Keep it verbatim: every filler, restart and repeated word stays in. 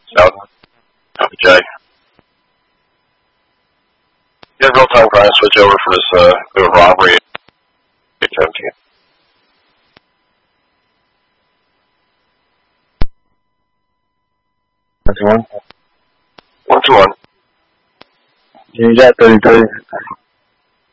South. Copy, Jay. Yeah, real time grind switch over for this uh, new robbery at eight seventeen. That's one. One to one. Change that thirty-three.